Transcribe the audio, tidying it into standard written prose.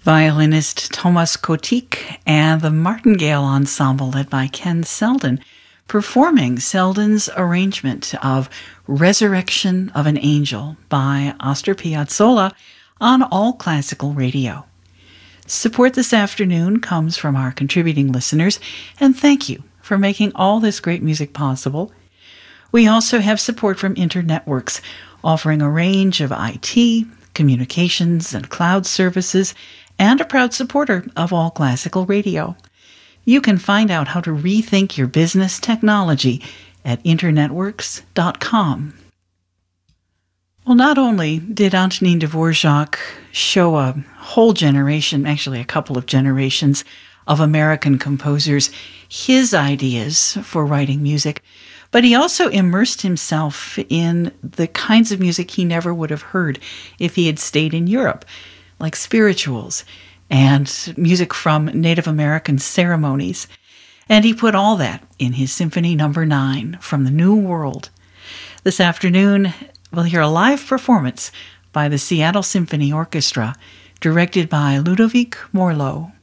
Violinist Thomas Kotik and the Martingale Ensemble led by Ken Selden, performing Selden's arrangement of Resurrection of an Angel by Astor Piazzolla on All Classical Radio. Support this afternoon comes from our contributing listeners, and thank you for making all this great music possible. We also have support from Internetworks, offering a range of IT, communications, and cloud services, and a proud supporter of All Classical Radio. You can find out how to rethink your business technology at internetworks.com. Well, not only did Antonin Dvorak show a whole generation, actually a couple of generations, of American composers his ideas for writing music, but he also immersed himself in the kinds of music he never would have heard if he had stayed in Europe, like spirituals and music from Native American ceremonies. And he put all that in his Symphony No. 9 from the New World. This afternoon, we'll hear a live performance by the Seattle Symphony Orchestra, directed by Ludovic Morlot.